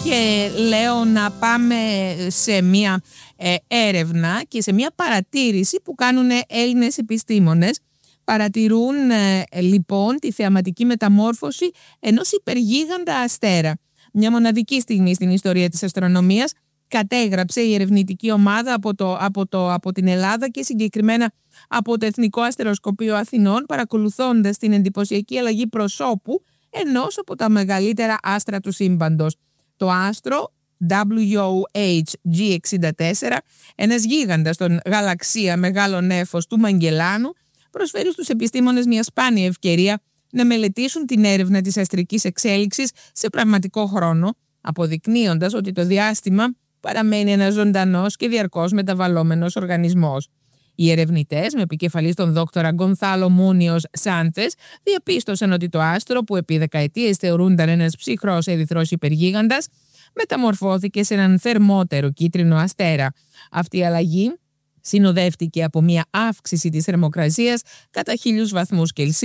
Και λέω να πάμε σε μια έρευνα και σε μια παρατήρηση που κάνουν Έλληνες επιστήμονες. Παρατηρούν λοιπόν τη θεαματική μεταμόρφωση ενός υπεργίγαντα αστέρα. Μια μοναδική στιγμή στην ιστορία της αστρονομίας κατέγραψε η ερευνητική ομάδα από την Ελλάδα και συγκεκριμένα από το Εθνικό Αστεροσκοπείο Αθηνών, παρακολουθώντας την εντυπωσιακή αλλαγή προσώπου ενός από τα μεγαλύτερα άστρα του σύμπαντος. Το άστρο WOHG64, ένας γίγαντας στον γαλαξία μεγάλο νέφος του Μαγκελάνου, προσφέρει στους επιστήμονες μια σπάνια ευκαιρία να μελετήσουν την έρευνα της αστρικής εξέλιξης σε πραγματικό χρόνο, αποδεικνύοντας ότι το διάστημα παραμένει ένας ζωντανός και διαρκώς μεταβαλλόμενος οργανισμός. Οι ερευνητές, με επικεφαλής τον δόκτορα Γκονθάλο Μούνιος Σάντες, διαπίστωσαν ότι το άστρο, που επί δεκαετίες θεωρούνταν ένας ψυχρός ερυθρός υπεργίγαντας, μεταμορφώθηκε σε έναν θερμότερο κίτρινο αστέρα. Αυτή η αλλαγή συνοδεύτηκε από μια αύξηση της θερμοκρασίας κατά 1000 βαθμούς Κελσίου